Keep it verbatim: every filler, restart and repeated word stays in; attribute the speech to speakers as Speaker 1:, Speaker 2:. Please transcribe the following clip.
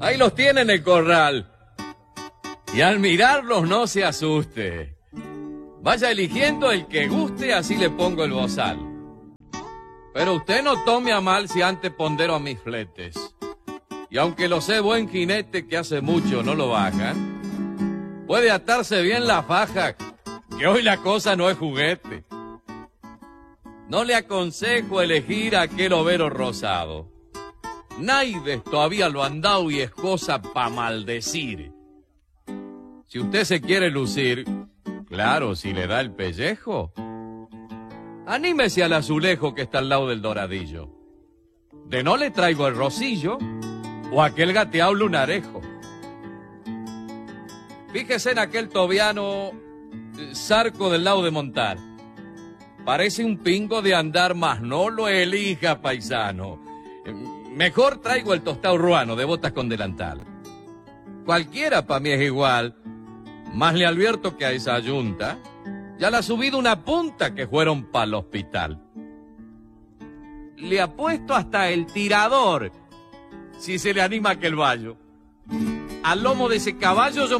Speaker 1: Ahí los tiene en el corral. Y al mirarlos no se asuste. Vaya eligiendo el que guste, así le pongo el bozal. Pero usted no tome a mal si antes pondero a mis fletes. Y aunque lo sé buen jinete que hace mucho no lo bajan, puede atarse bien la faja, que hoy la cosa no es juguete. No le aconsejo elegir aquel overo rosado. Naides todavía lo han dado y es cosa pa' maldecir. Si usted se quiere lucir, claro, si le da el pellejo, anímese al azulejo que está al lado del doradillo. De no le traigo el rosillo o aquel gateado lunarejo. Fíjese en aquel tobiano zarco del lado de montar. Parece un pingo de andar, mas no lo elija, paisano. Mejor traigo el tostado ruano de botas con delantal. Cualquiera pa' mí es igual, mas le advierto que a esa yunta ya le ha subido una punta que fueron pa'l hospital. Le ha puesto hasta el tirador, si se le anima aquel vallo. Al lomo de ese caballo yo